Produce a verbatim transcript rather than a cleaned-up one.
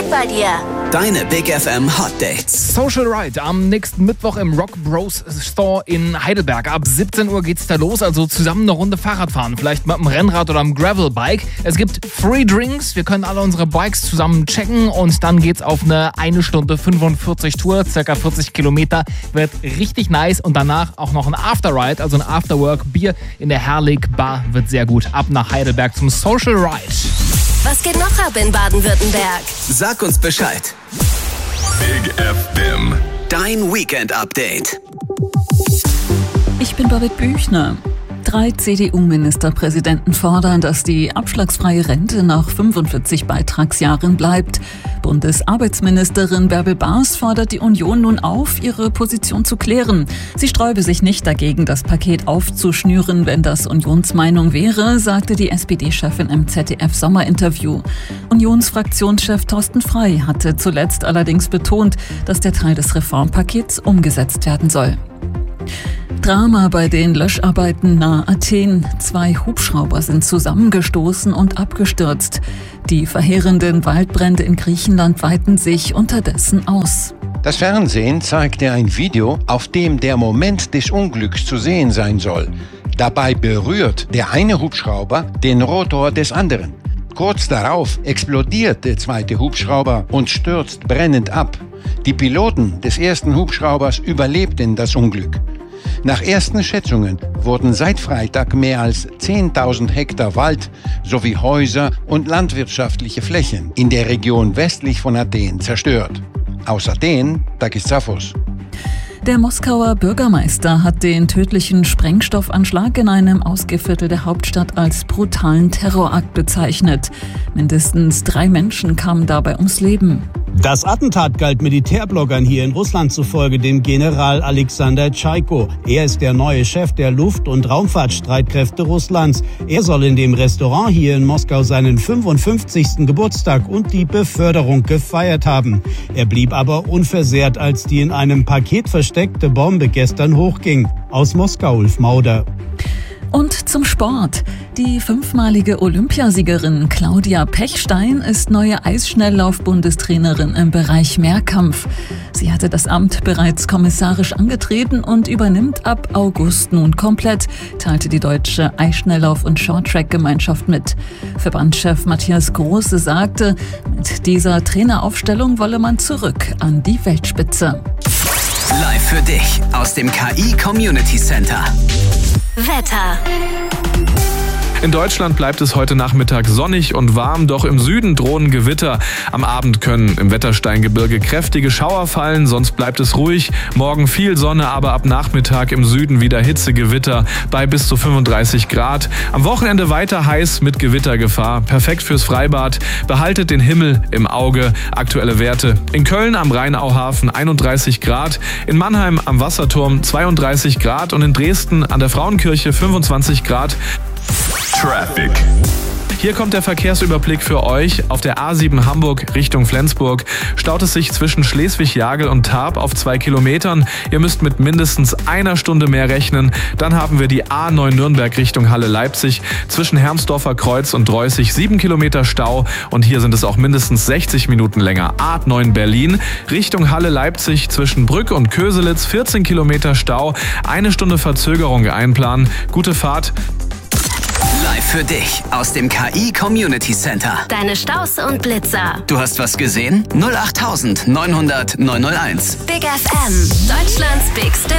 geht bei dir? Deine Big F M Hot Dates. Social Ride am nächsten Mittwoch im Rock Bros Store in Heidelberg. Ab siebzehn Uhr geht's da los, also zusammen eine Runde Fahrrad fahren. Vielleicht mit einem Rennrad oder einem Gravelbike. Es gibt Free Drinks, wir können alle unsere Bikes zusammen checken und dann geht's auf eine eine Stunde fünfundvierzig Tour, circa vierzig Kilometer. Wird richtig nice und danach auch noch ein Afterride, also ein Afterwork Bier in der Herrlig Bar wird sehr gut. Ab nach Heidelberg zum Social Ride. Was geht noch ab in Baden-Württemberg? Sag uns Bescheid. Big F M. Dein Weekend-Update. Ich bin Babette Büchner. Drei C D U-Ministerpräsidenten fordern, dass die abschlagsfreie Rente nach fünfundvierzig Beitragsjahren bleibt. Bundesarbeitsministerin Bärbel Baas fordert die Union nun auf, ihre Position zu klären. Sie sträube sich nicht dagegen, das Paket aufzuschnüren, wenn das Unionsmeinung wäre, sagte die S P D-Chefin im Z D F-Sommerinterview. Unionsfraktionschef Thorsten Frey hatte zuletzt allerdings betont, dass der Teil des Reformpakets umgesetzt werden soll. Drama bei den Löscharbeiten nahe Athen. Zwei Hubschrauber sind zusammengestoßen und abgestürzt. Die verheerenden Waldbrände in Griechenland weiten sich unterdessen aus. Das Fernsehen zeigte ein Video, auf dem der Moment des Unglücks zu sehen sein soll. Dabei berührt der eine Hubschrauber den Rotor des anderen. Kurz darauf explodiert der zweite Hubschrauber und stürzt brennend ab. Die Piloten des ersten Hubschraubers überlebten das Unglück. Nach ersten Schätzungen wurden seit Freitag mehr als zehntausend Hektar Wald sowie Häuser und landwirtschaftliche Flächen in der Region westlich von Athen zerstört. Aus Athen, Takis Zaphos. Der Moskauer Bürgermeister hat den tödlichen Sprengstoffanschlag in einem Ausgehviertel der Hauptstadt als brutalen Terrorakt bezeichnet. Mindestens drei Menschen kamen dabei ums Leben. Das Attentat galt Militärbloggern hier in Russland zufolge dem General Alexander Tschaiko. Er ist der neue Chef der Luft- und Raumfahrtstreitkräfte Russlands. Er soll in dem Restaurant hier in Moskau seinen fünfundfünfzigsten Geburtstag und die Beförderung gefeiert haben. Er blieb aber unversehrt, als die in einem Paket versteckte Bombe gestern hochging. Aus Moskau, Ulf Mauder. Und zum Sport. Die fünfmalige Olympiasiegerin Claudia Pechstein ist neue Eisschnelllauf-Bundestrainerin im Bereich Mehrkampf. Sie hatte das Amt bereits kommissarisch angetreten und übernimmt ab August nun komplett, teilte die deutsche Eisschnelllauf- und Shorttrack-Gemeinschaft mit. Verbandschef Matthias Große sagte, mit dieser Traineraufstellung wolle man zurück an die Weltspitze. Live für dich aus dem K I Community Center. Wetter. In Deutschland bleibt es heute Nachmittag sonnig und warm, doch im Süden drohen Gewitter. Am Abend können im Wettersteingebirge kräftige Schauer fallen, sonst bleibt es ruhig. Morgen viel Sonne, aber ab Nachmittag im Süden wieder Hitzegewitter bei bis zu fünfunddreißig Grad. Am Wochenende weiter heiß mit Gewittergefahr. Perfekt fürs Freibad. Behaltet den Himmel im Auge. Aktuelle Werte. In Köln am Rheinauhafen einunddreißig Grad, in Mannheim am Wasserturm zweiunddreißig Grad und in Dresden an der Frauenkirche fünfundzwanzig Grad. Traffic. Hier kommt der Verkehrsüberblick für euch. Auf der A sieben Hamburg Richtung Flensburg staut es sich zwischen Schleswig-Jagel und Tarp auf zwei Kilometern. Ihr müsst mit mindestens einer Stunde mehr rechnen. Dann haben wir die A neun Nürnberg Richtung Halle-Leipzig. Zwischen Hermsdorfer Kreuz und Dreußig sieben Kilometer Stau. Und hier sind es auch mindestens sechzig Minuten länger. A neun Berlin Richtung Halle-Leipzig zwischen Brück und Köselitz vierzehn Kilometer Stau. Eine Stunde Verzögerung einplanen. Gute Fahrt. Live für dich aus dem K I Community Center. Deine Staus und Blitzer. Du hast was gesehen? null acht neunhundert neunhundert neunhunderteins. Big F M. Deutschlands bigste